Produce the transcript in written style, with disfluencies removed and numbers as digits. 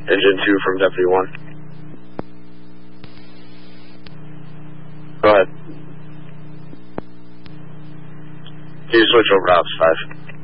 Engine 2 from Deputy 1. Go ahead. Can you switch over to Ops 5?